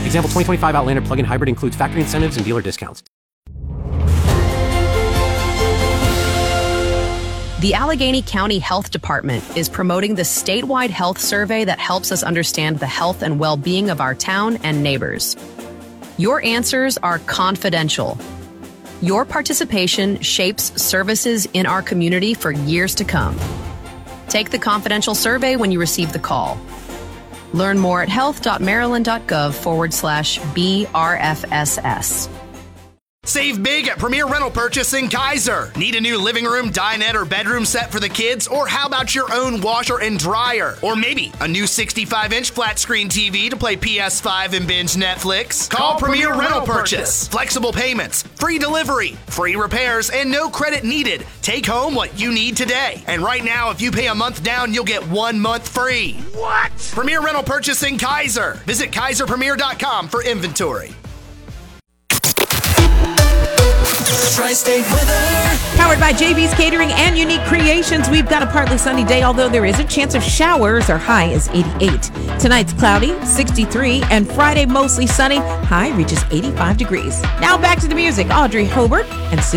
Example, 2025 Outlander plug-in hybrid includes factory incentives and dealer discounts. The Allegheny County Health Department is promoting the statewide health survey that helps us understand the health and well-being of our town and neighbors. Your answers are confidential. Your participation shapes services in our community for years to come. Take the confidential survey when you receive the call. Learn more at health.maryland.gov/BRFSS. Save big at Premier Rental Purchase in Kaiser. Need a new living room, dinette, or bedroom set for the kids? Or how about your own washer and dryer? Or maybe a new 65-inch flat screen TV to play PS5 and binge Netflix? Call Premier Rental Purchase. Flexible payments, free delivery, free repairs, and no credit needed. Take home what you need today. And right now, if you pay a month down, you'll get 1 month free. What? Premier Rental Purchase in Kaiser. Visit KaiserPremier.com for inventory. Tri-State weather. Powered by JB's Catering and Unique Creations, we've got a partly sunny day, although there is a chance of showers. Our high is 88. Tonight's cloudy, 63, and Friday mostly sunny. High reaches 85 degrees. Now back to the music. Audrey Hobart and Sue.